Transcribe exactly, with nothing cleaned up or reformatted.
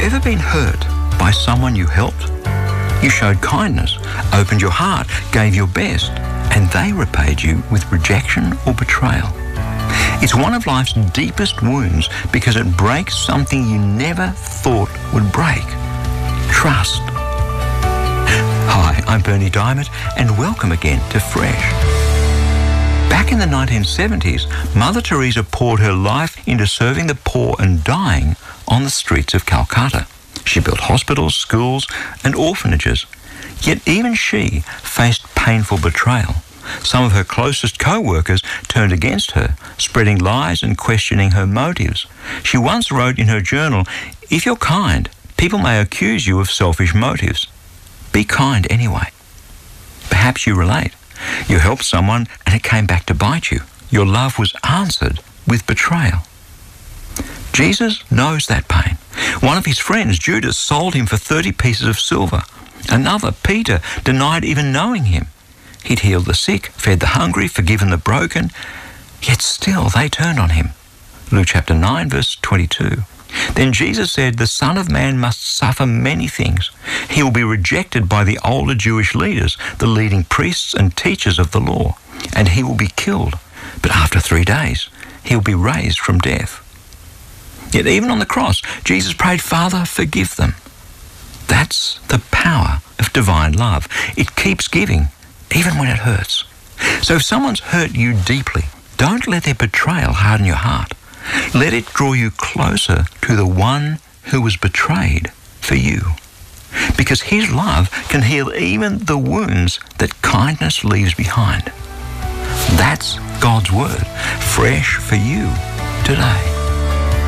ever been hurt by someone you helped? You showed kindness, opened your heart, gave your best, and they repaid you with rejection or betrayal. It's one of life's deepest wounds because it breaks something you never thought would break. Trust. Hi, I'm Berni Dymet, and welcome again to Fresh. Back in the nineteen seventies, Mother Teresa poured her life into serving the poor and dying on the streets of Calcutta. She built hospitals, schools, and orphanages. Yet even she faced painful betrayal. Some of her closest co-workers turned against her, spreading lies and questioning her motives. She once wrote in her journal, "If you're kind, people may accuse you of selfish motives. Be kind anyway." Perhaps you relate. You helped someone and it came back to bite you. Your love was answered with betrayal. Jesus knows that pain. One of his friends, Judas, sold him for thirty pieces of silver. Another, Peter, denied even knowing him. He'd healed the sick, fed the hungry, forgiven the broken, yet still they turned on him. Luke chapter nine, verse twenty-two. Then Jesus said, "The Son of Man must suffer many things. He will be rejected by the older Jewish leaders, the leading priests and teachers of the law, and he will be killed. But after three days, he will be raised from death." Yet even on the cross, Jesus prayed, "Father, forgive them." That's the power of divine love. It keeps giving, even when it hurts. So if someone's hurt you deeply, don't let their betrayal harden your heart. Let it draw you closer to the one who was betrayed for you. Because his love can heal even the wounds that kindness leaves behind. That's God's word, fresh for you today.